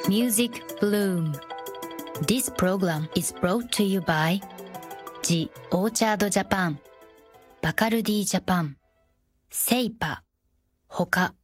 Music Bloom. This program is brought to you by The Orchard Japan, Bacardi Japan, セイパ、他。